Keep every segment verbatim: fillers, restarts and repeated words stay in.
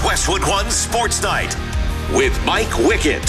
Westwood One Sports Night with Mike Wickett.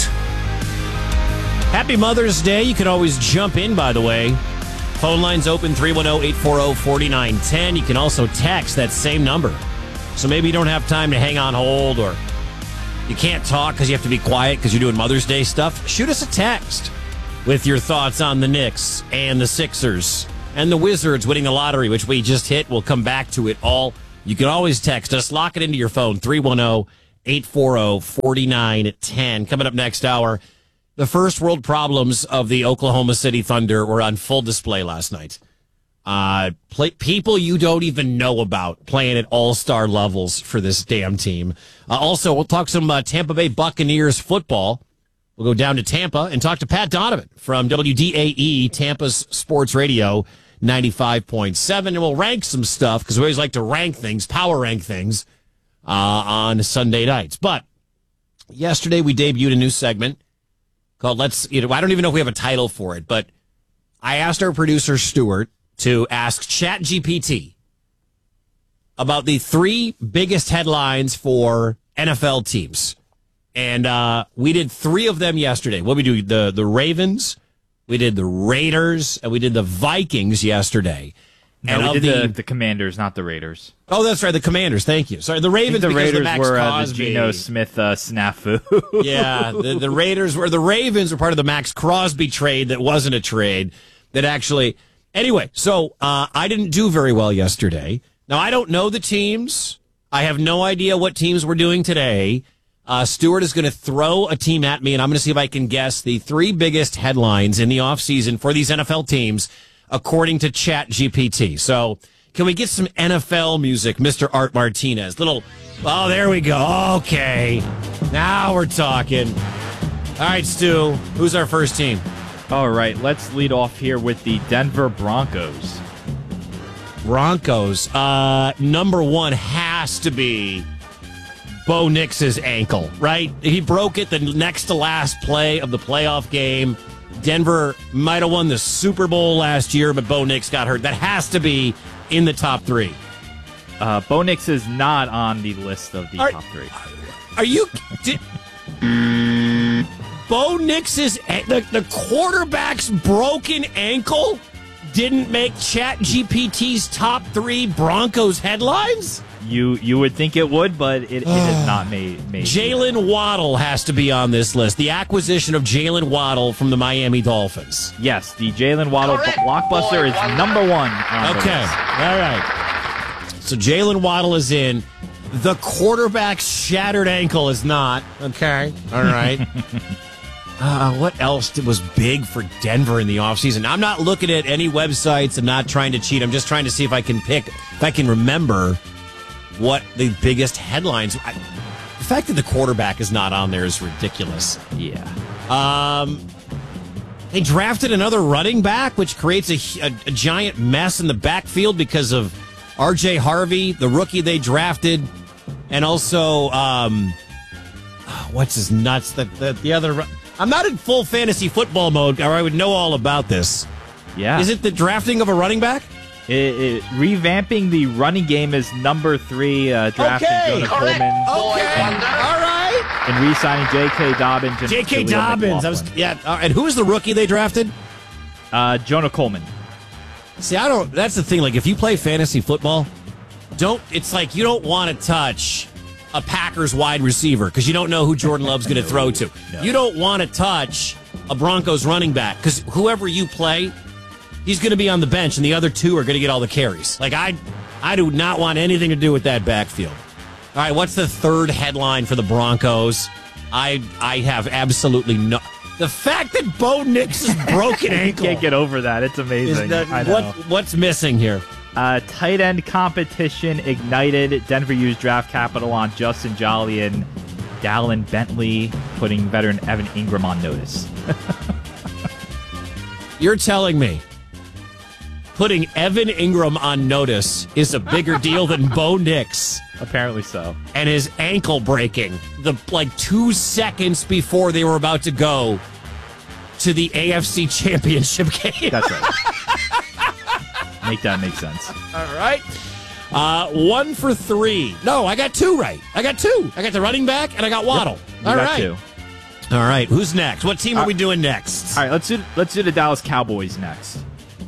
Happy Mother's Day. You can always jump in, by the way. Phone lines open three one zero, eight four zero, four nine one zero. You can also text that same number. So maybe you don't have time to hang on hold, or you can't talk because you have to be quiet because you're doing Mother's Day stuff. Shoot us a text with your thoughts on the Knicks and the Sixers and the Wizards winning the lottery, which we just hit. We'll come back to it all. You can always text us. Lock it into your phone, three one zero, eight four zero, four nine one zero. Coming up next hour, the first world problems of the Oklahoma City Thunder were on full display last night. Uh, play, people you don't even know about playing at all-star levels for this damn team. Uh, also, we'll talk some uh, Tampa Bay Buccaneers football. We'll go down to Tampa and talk to Pat Donovan from W D A E, Tampa's Sports Radio, ninety-five point seven. And we'll rank some stuff because we always like to rank things, power rank things, uh, on Sunday nights. But yesterday we debuted a new segment called Let's, you know, I don't even know if we have a title for it, but I asked our producer, Stuart, to ask ChatGPT about the three biggest headlines for N F L teams. And uh, we did three of them yesterday. What did we do? The, the Ravens, we did the Raiders, and we did the Vikings yesterday. No, and we of did the, the, the Commanders, not the Raiders. Oh, that's right, the Commanders. Thank you. Sorry, the Ravens. I think the because Raiders of Max were uh, the Crosby. Geno Smith uh, snafu. Yeah, the, the Raiders were the Ravens were part of the Max Crosby trade that wasn't a trade that actually. Anyway, so uh, I didn't do very well yesterday. Now I don't know the teams. I have no idea what teams we're doing today. Uh, Stuart is going to throw a team at me, and I'm going to see if I can guess the three biggest headlines in the offseason for these N F L teams, according to ChatGPT. So can we get some N F L music, Mister Art Martinez? Little, oh, there we go. Okay. Now we're talking. All right, Stu, who's our first team? All right, let's lead off here with the Denver Broncos. Broncos. Uh, number one has to be Bo Nix's ankle, right? He broke it the next to last play of the playoff game. Denver might have won the Super Bowl last year, but Bo Nix got hurt. That has to be in the top three. Uh, Bo Nix is not on the list of the are, top three. Are you... Did, Bo Nix's... The, the quarterback's broken ankle didn't make ChatGPT's top three Broncos headlines? You you would think it would, but it, it has not made. made Jalen Waddle has to be on this list. The acquisition of Jalen Waddle from the Miami Dolphins. Yes, the Jalen Waddle Correct, blockbuster boy, is number one on okay. the list. All right. So Jalen Waddle is in. The quarterback's shattered ankle is not. Okay. All right. uh, what else did, was big for Denver in the offseason? I'm not looking at any websites. I'm not trying to cheat. I'm just trying to see if I can pick, if I can remember what the biggest headlines. I, the fact that the quarterback is not on there is ridiculous. Yeah. Um, they drafted another running back, which creates a, a, a giant mess in the backfield because of R J Harvey, the rookie they drafted, and also um, what's his nuts? The, the the other. I'm not in full fantasy football mode, or I would know all about this. Yeah. Is it the drafting of a running back? It, it, revamping the running game is number three. Uh, drafting okay. Jonah Correct. Coleman. Okay. And, all right. And re-signing J K. Dobbins. And J K. Jaleel Dobbins. I was, yeah. Uh, and who was the rookie they drafted? Uh, Jonah Coleman. See, I don't. That's the thing. Like, if you play fantasy football, don't. It's like you don't want to touch a Packers wide receiver because you don't know who Jordan Love's going to throw to. No. You don't want to touch a Broncos running back because whoever you play, he's going to be on the bench, and the other two are going to get all the carries. Like, I I do not want anything to do with that backfield. All right, what's the third headline for the Broncos? I I have absolutely no... The fact that Bo Nix's broken ankle... Can't get over that. It's amazing. That, I know. What, what's missing here? Uh, tight end competition ignited. Denver used draft capital on Justin Jolly and Dallin Bentley, putting veteran Evan Ingram on notice. You're telling me putting Evan Ingram on notice is a bigger deal than Bo Nix? Apparently so. And his ankle breaking the like two seconds before they were about to go to the A F C Championship game. That's right. Make that make sense. All right. Uh, one for three. No, I got two right. I got two. I got the running back and I got Waddle. Yep, you All got right. two. All right. Who's next? What team are Uh, we doing next? All right, let's do let's do the Dallas Cowboys next.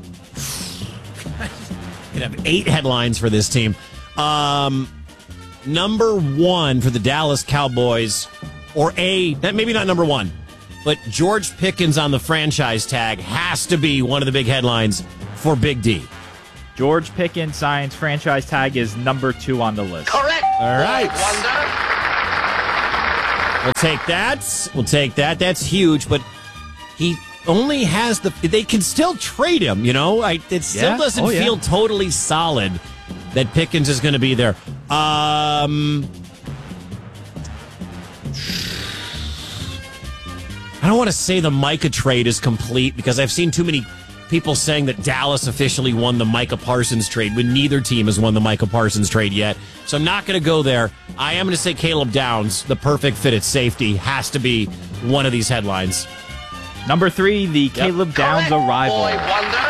We have eight headlines for this team. Um, number one for the Dallas Cowboys, or a maybe not number one, but George Pickens on the franchise tag has to be one of the big headlines for Big D. George Pickens signs franchise tag is number two on the list. Correct. All right. Wonder. We'll take that. We'll take that. That's huge, but he only has the. They can still trade him, you know? I, it still Yeah. doesn't Oh, yeah. feel totally solid that Pickens is going to be there. Um, I don't want to say the Micah trade is complete because I've seen too many people saying that Dallas officially won the Micah Parsons trade when neither team has won the Micah Parsons trade yet. So I'm not going to go there. I am going to say Caleb Downs, the perfect fit at safety, has to be one of these headlines. Number three, the Caleb Downs Correct. arrival. Boy wonder.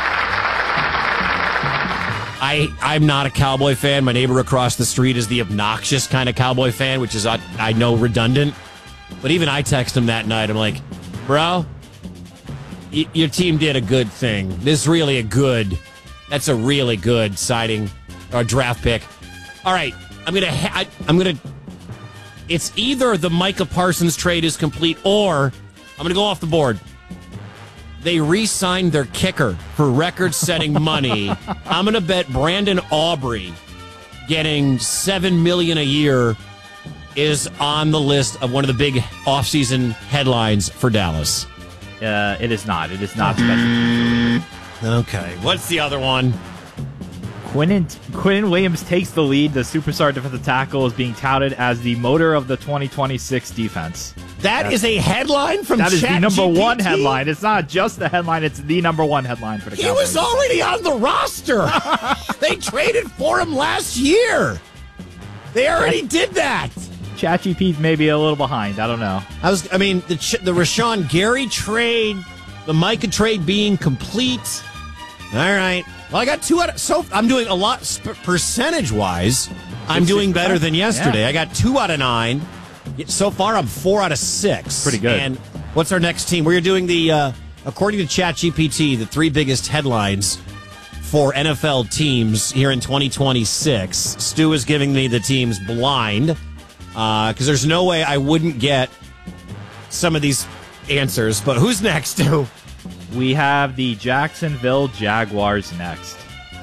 I, I'm not a Cowboy fan. My neighbor across the street is the obnoxious kind of Cowboy fan, which is, I, I know, redundant. But even I text him that night. I'm like, bro, y- your team did a good thing. This is really a good, that's a really good signing or draft pick. All right, I'm going to, ha- I, I'm going to, it's either the Micah Parsons trade is complete or I'm going to go off the board. They re-signed their kicker for record-setting money. I'm going to bet Brandon Aubrey getting seven million dollars a year is on the list of one of the big offseason headlines for Dallas. Uh, it is not. It is not special. Okay. What's the other one? Quinnen, Quinnen Williams takes the lead. The superstar defensive tackle is being touted as the motor of the twenty twenty-six defense. That That's- is a headline from That is the Chat number G P T? one headline. It's not just the headline. It's the number one headline for the He Cowboys. was already on the roster. They traded for him last year. They already did that. ChatGPT may be a little behind. I don't know. I was. I mean, the Ch- the Rashawn Gary trade, the Micah trade being complete. All right. Well, I got two out of. So I'm doing a lot sp- percentage wise. I'm doing better than yesterday. Yeah. I got two out of nine. So far, I'm four out of six. Pretty good. And what's our next team? We're doing the, uh, according to ChatGPT, the three biggest headlines for N F L teams here in twenty twenty-six. Stu is giving me the teams blind because uh, there's no way I wouldn't get some of these answers. But who's next, Stu? We have the Jacksonville Jaguars next.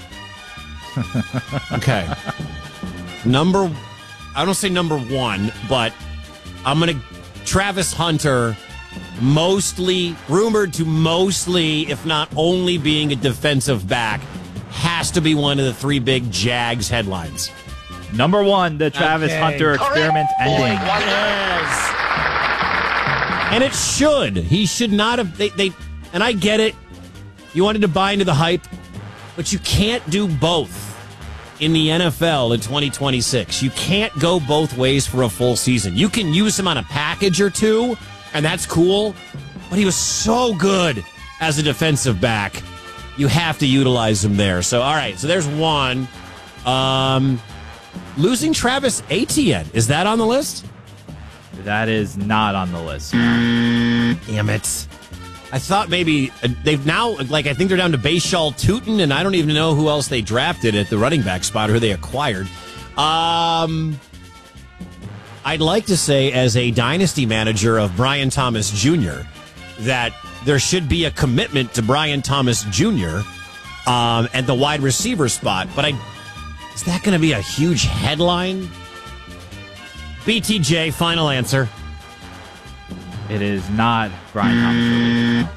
Okay. Number, I don't say number one, but I'm going to, Travis Hunter, mostly, rumored to mostly, if not only being a defensive back, has to be one of the three big Jags headlines. Number one, the Travis Okay. Hunter experiment Boy ending. wonder. And it should. He should not have, they, they, and I get it. You wanted to buy into the hype, but you can't do both in the N F L in twenty twenty-six. You can't go both ways for a full season. You can use him on a package or two, and that's cool, but he was so good as a defensive back. You have to utilize him there. So, all right, so there's one. Um, losing Travis Etienne, is that on the list? That is not on the list. Damn it. I thought maybe uh, they've now, like, I think they're down to Bashal Tootin, and I don't even know who else they drafted at the running back spot or who they acquired. Um, I'd like to say, as a dynasty manager of Brian Thomas Junior, that there should be a commitment to Brian Thomas Junior um, at the wide receiver spot. But I, is that going to be a huge headline? B T J, final answer. It is not Brian Thomas.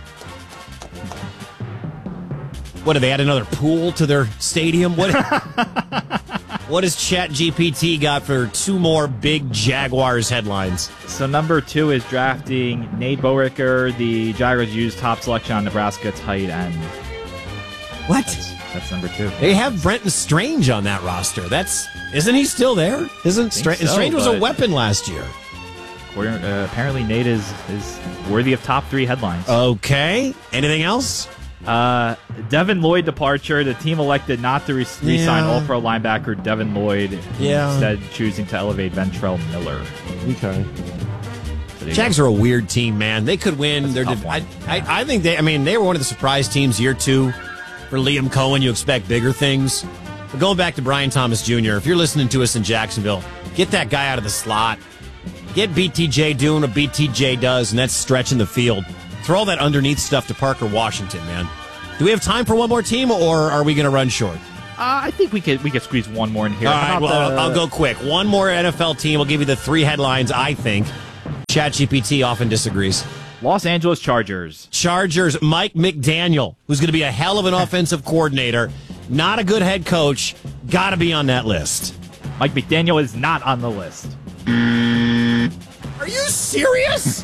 What, do they add another pool to their stadium? What What has ChatGPT got for two more big Jaguars headlines? So number two is drafting Nate Boerker. The Jaguars used top selection on Nebraska tight end. What? That's, that's number two. They have Brenton Strange on that roster. That's isn't he still there? Isn't Stra- so, Strange was a but- weapon last year? According- Uh, apparently Nate is, is worthy of top three headlines. Okay. Anything else? Uh, Uh, Devin Lloyd departure. The team elected not to re- re-sign Yeah. All-Pro linebacker Devin Lloyd, Yeah. instead choosing to elevate Ventrell Miller. Okay. So there you Jags go. are a weird team, man. They could win. They're tough div- one. I, I, I think they. I mean, they were one of the surprise teams year two for Liam Cohen. You expect bigger things. But going back to Brian Thomas Junior, if you're listening to us in Jacksonville, get that guy out of the slot. Get B T J doing what B T J does, and that's stretching the field. Throw all that underneath stuff to Parker Washington, man. Do we have time for one more team, or are we going to run short? Uh, I think we could we could squeeze one more in here. All How right, about well, the- I'll go quick. One more N F L team. We'll give you the three headlines, I think. ChatGPT often disagrees. Los Angeles Chargers. Chargers, Mike McDaniel, who's going to be a hell of an offensive coordinator, not a good head coach, got to be on that list. Mike McDaniel is not on the list. Are you serious?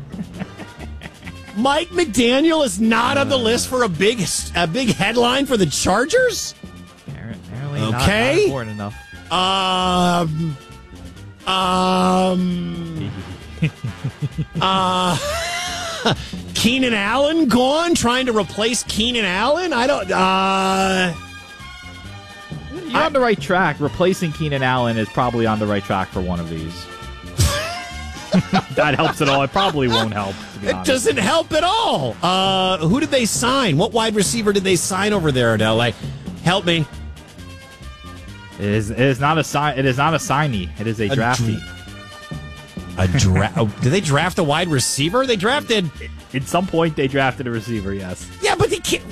Mike McDaniel is not on the list for a big a big headline for the Chargers? Apparently not- Okay. not important enough. Um, um, uh, Keenan Allen gone, trying to replace Keenan Allen? I don't, uh, You're on the right track. Replacing Keenan Allen is probably on the right track for one of these. That helps at all. It probably won't help, to be it honest. doesn't help at all. Uh, who did they sign? What wide receiver did they sign over there in L A? Help me. It is, it is not a sign. It is not a signee. It is a, A draftee. A dra- oh, did they draft a wide receiver? They drafted. At some point, they drafted a receiver. Yes. Yeah, but they can't.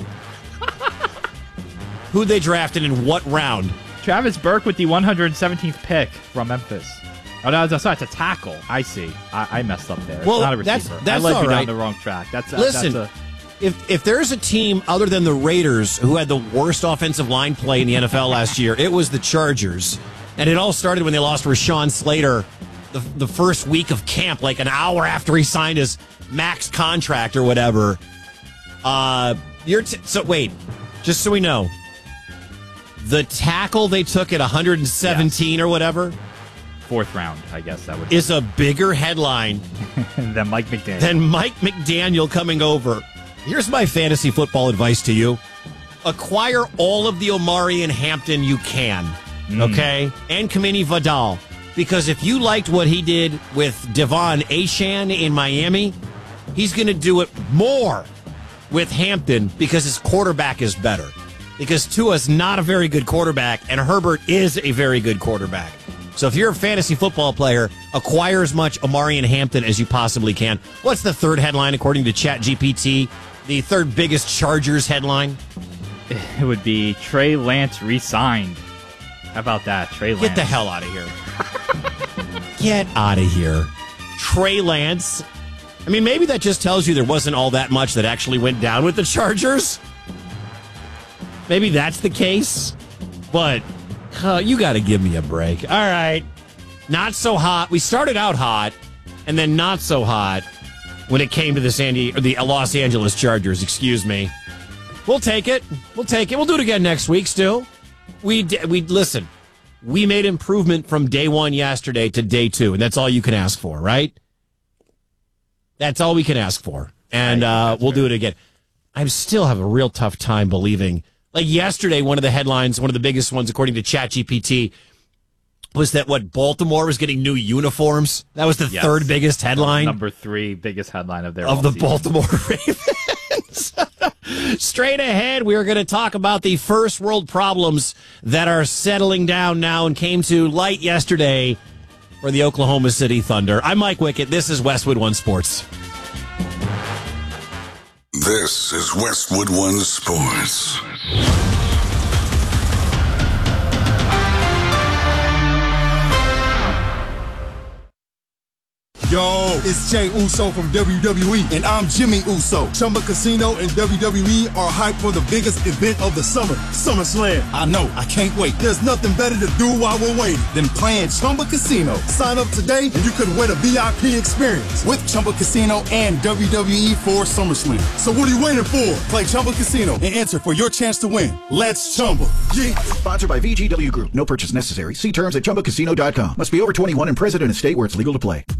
Who they drafted in what round? Travis Burke with the one hundred seventeenth pick from Memphis. Oh no, that's not. It's a tackle. I see. I, I messed up there. It's Well, not a that's- receiver. that's I led all you right. down the wrong track. That's uh, Listen, That's if if there's a team other than the Raiders who had the worst offensive line play in the N F L last year, it was the Chargers. And it all started when they lost Rashawn Slater the, the first week of camp, like an hour after he signed his max contract or whatever. Uh, you're t- so wait, just so we know, the tackle they took at one hundred seventeen Yes. or whatever a fourth round. I guess that would is a bigger headline than Mike McDaniel. than Mike McDaniel coming over. Here's my fantasy football advice to you. Acquire all of the Omari and Hampton you can, okay? And Kamini Vidal. Because if you liked what he did with Devon Achane in Miami, he's going to do it more with Hampton because his quarterback is better. Because Tua's not a very good quarterback, and Herbert is a very good quarterback. So if you're a fantasy football player, acquire as much Omari and Hampton as you possibly can. What's the third headline according to ChatGPT? The third biggest Chargers headline? It would be Trey Lance re-signed. How about that, Trey Lance? Get the hell out of here. Get out of here. Trey Lance. I mean, maybe that just tells you there wasn't all that much that actually went down with the Chargers. Maybe that's the case. But uh, you got to give me a break. All right. Not so hot. We started out hot, and then not so hot when it came to the Sandy or the Los Angeles Chargers. Excuse me. We'll take it. We'll take it. We'll do it again next week. Still, we we listen. We made improvement from day one yesterday to day two, and that's all you can ask for, right? That's all we can ask for, and uh, we'll do it again. I still have a real tough time believing. Like yesterday, one of the headlines, one of the biggest ones, according to ChatGPT, was that what Baltimore was getting new uniforms. That was the Yes. third biggest headline Number three biggest headline of their of all the season. Baltimore Ravens. Straight ahead, we are going to talk about the first world problems that are settling down now and came to light yesterday for the Oklahoma City Thunder. I'm Mike Wickett. This is Westwood One Sports. This is Westwood One Sports. Yo, it's Jay Uso from W W E, and I'm Jimmy Uso. Chumba Casino and W W E are hyped for the biggest event of the summer, SummerSlam. I know, I can't wait. There's nothing better to do while we're waiting than playing Chumba Casino. Sign up today, and you could win a V I P experience with Chumba Casino and W W E for SummerSlam. So what are you waiting for? Play Chumba Casino and enter for your chance to win. Let's Chumba. Yeah. Sponsored by V G W Group. No purchase necessary. See terms at chumba casino dot com. Must be over twenty-one and present in a state where it's legal to play. Wendy's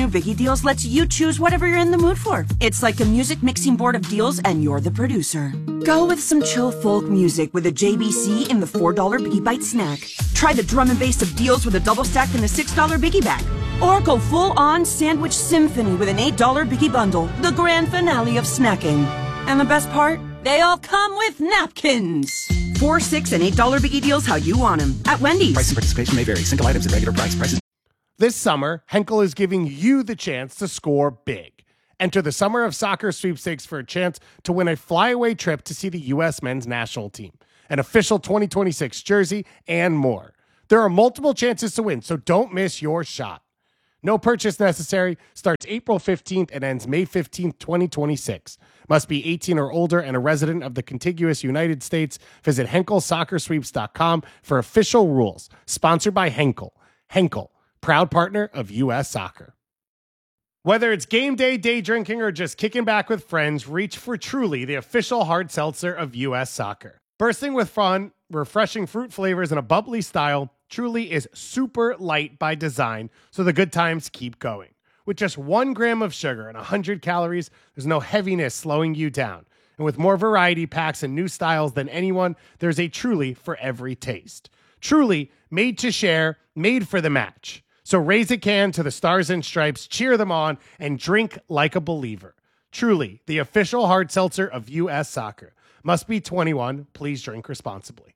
new Biggie Deals lets you choose whatever you're in the mood for. It's like a music mixing board of deals, and you're the producer. Go with some chill folk music with a J B C in the four dollar Biggie Bite snack. Try the drum and bass of deals with a double stack in the six dollar Biggie bag. Or go full-on sandwich symphony with an eight dollar Biggie bundle, the grand finale of snacking. And the best part? They all come with napkins. Four, six, and eight dollar Biggie Deals how you want them at Wendy's. Price and participation may vary. Single items at regular price. Prices. This summer, Henkel is giving you the chance to score big. Enter the Summer of Soccer sweepstakes for a chance to win a flyaway trip to see the U S men's national team, an official twenty twenty-six jersey, and more. There are multiple chances to win, so don't miss your shot. No purchase necessary. Starts April fifteenth and ends May fifteenth, twenty twenty-six. Must be eighteen or older and a resident of the contiguous United States. Visit Henkel Soccer Sweeps dot com for official rules. Sponsored by Henkel. Henkel, proud partner of U S Soccer. Whether it's game day, day drinking, or just kicking back with friends, reach for Truly, the official hard seltzer of U S Soccer. Bursting with fun, refreshing fruit flavors, and a bubbly style, Truly is super light by design, so the good times keep going. With just one gram of sugar and one hundred calories, there's no heaviness slowing you down. And with more variety packs and new styles than anyone, there's a Truly for every taste. Truly, made to share, made for the match. So raise a can to the Stars and Stripes, cheer them on, and drink like a believer. Truly, the official hard seltzer of U S Soccer. Must be twenty-one. Please drink responsibly.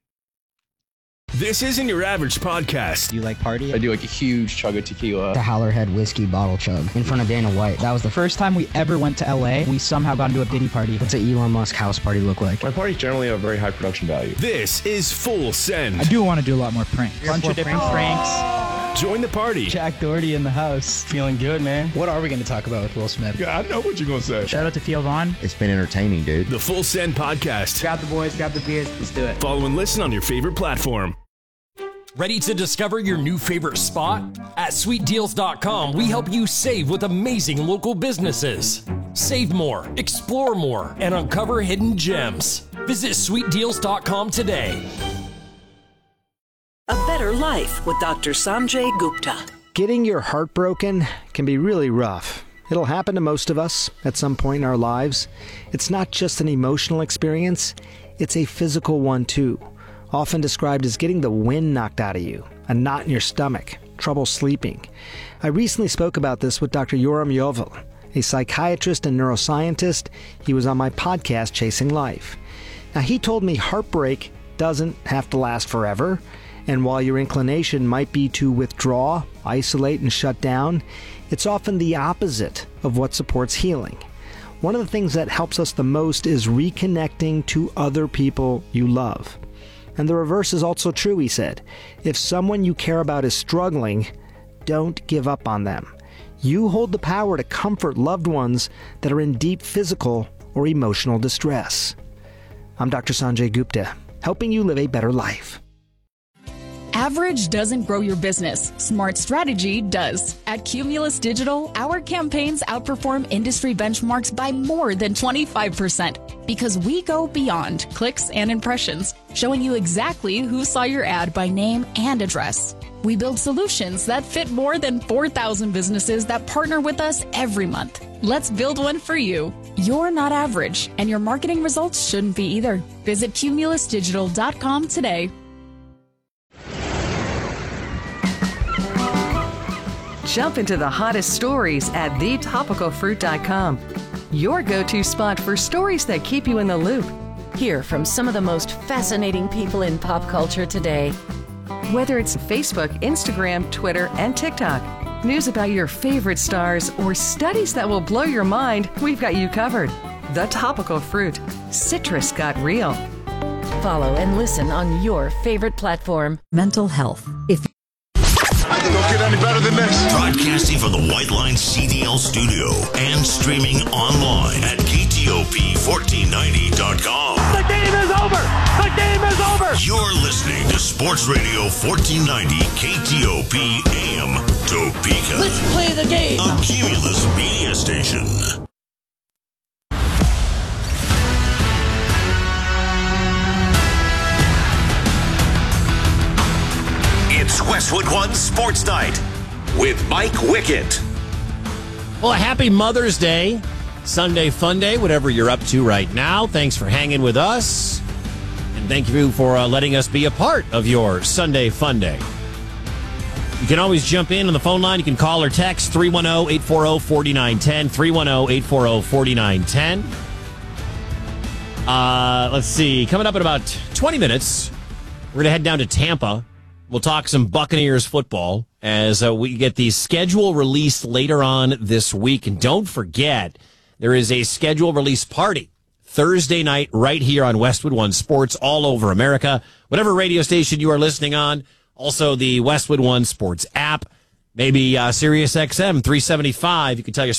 This isn't your average podcast. Do you like party? I do like a huge chug of tequila. The Howlerhead whiskey bottle chug in front of Dana White. That was the first time we ever went to L A. We somehow got into a Diddy party. What's an Elon Musk house party look like? My parties generally have very high production value. This is Full Send. I do want to do a lot more pranks. A bunch of different pranks. pranks. Join the party. Jack Doherty in the house. Feeling good, man. What are we going to talk about with Will Smith? Yeah, I know what you're going to say. Shout out to Theo Vaughn. It's been entertaining, dude. The Full Send podcast. Grab the boys, grab the beers. Let's do it. Follow and listen on your favorite platform. Ready to discover your new favorite spot? At sweet deals dot com, we help you save with amazing local businesses. Save more, explore more, and uncover hidden gems. Visit sweet deals dot com today. A better life with Doctor Sanjay Gupta. Getting your heart broken can be really rough. It'll happen to most of us at some point in our lives. It's not just an emotional experience, it's a physical one too. Often described as getting the wind knocked out of you, a knot in your stomach, trouble sleeping. I recently spoke about this with Doctor Yoram Yovel, a psychiatrist and neuroscientist. He was on my podcast, Chasing Life. Now, he told me heartbreak doesn't have to last forever, and while your inclination might be to withdraw, isolate, and shut down, it's often the opposite of what supports healing. One of the things that helps us the most is reconnecting to other people you love. And the reverse is also true, he said. If someone you care about is struggling, don't give up on them. You hold the power to comfort loved ones that are in deep physical or emotional distress. I'm Doctor Sanjay Gupta, helping you live a better life. Average doesn't grow your business. Smart strategy does. At Cumulus Digital, our campaigns outperform industry benchmarks by more than twenty-five percent because we go beyond clicks and impressions, showing you exactly who saw your ad by name and address. We build solutions that fit more than four thousand businesses that partner with us every month. Let's build one for you. You're not average, and your marketing results shouldn't be either. Visit cumulus digital dot com today. Jump into the hottest stories at the topical fruit dot com. Your go-to spot for stories that keep you in the loop. Hear from some of the most fascinating people in pop culture today. Whether it's Facebook, Instagram, Twitter, and TikTok, news about your favorite stars, or studies that will blow your mind, we've got you covered. The Topical Fruit. Citrus got real. Follow and listen on your favorite platform. Mental health. If Don't get any better than this. Broadcasting from the White Line C D L studio and streaming online at K T O P fourteen ninety dot com. The game is over. The game is over. You're listening to Sports Radio fourteen ninety K T O P A M Topeka. Let's play the game. A Cumulus media station. It's Westwood One Sports Night with Mike Wickett. Well, a happy Mother's Day, Sunday Fun Day, whatever you're up to right now. Thanks for hanging with us. And thank you for uh, letting us be a part of your Sunday Fun Day. You can always jump in on the phone line. You can call or text three one zero, eight four zero, four nine one zero, three one zero, eight four zero, four nine one zero. Uh, let's see. Coming up in about twenty minutes, we're going to head down to Tampa. We'll talk some Buccaneers football as uh, we get the schedule released later on this week. And don't forget, there is a schedule release party Thursday night right here on Westwood One Sports all over America. Whatever radio station you are listening on, also the Westwood One Sports app, maybe uh, Sirius X M three seventy-five. You can tell your